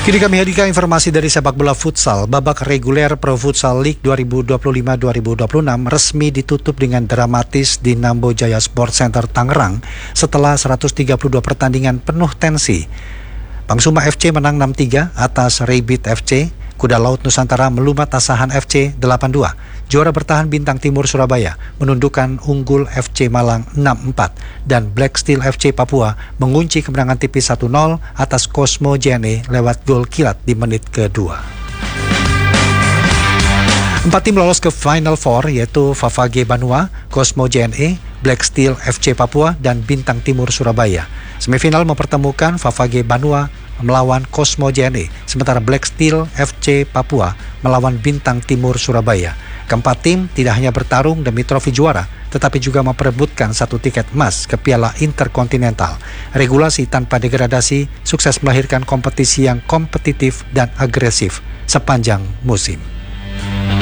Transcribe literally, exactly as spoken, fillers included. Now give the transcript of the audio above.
Kini kami hadirkan informasi dari sepak bola futsal. Babak reguler Pro Futsal League dua ribu dua puluh lima dua ribu dua puluh enam resmi ditutup dengan dramatis di Nambo Jaya Sport Center Tangerang setelah seratus tiga puluh dua pertandingan penuh tensi. Pangsuma F C menang enam tiga atas Rabbit F C. Kuda Laut Nusantara melumat Asahan F C delapan dua. Juara bertahan Bintang Timur Surabaya menundukkan Unggul F C Malang enam empat. Dan Black Steel F C Papua mengunci kemenangan tipis satu nol atas Cosmo J N E lewat gol kilat di menit kedua. Empat tim lolos ke Final Four yaitu Favage Banua, Cosmo J N E, Black Steel F C Papua, dan Bintang Timur Surabaya. Semifinal mempertemukan Favage Banua melawan Cosmo J N E, sementara Black Steel F C Papua melawan Bintang Timur Surabaya. Keempat tim tidak hanya bertarung demi trofi juara, tetapi juga memperebutkan satu tiket emas ke Piala Interkontinental. Regulasi tanpa degradasi sukses melahirkan kompetisi yang kompetitif dan agresif sepanjang musim.